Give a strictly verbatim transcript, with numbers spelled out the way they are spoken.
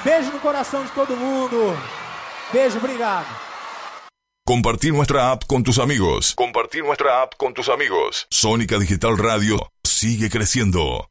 Beijo no coração de todo mundo. Beijo, obrigado. Compartir nuestra app con tus amigos. Compartir nuestra app con tus amigos. Sónica Digital Radio sigue creciendo.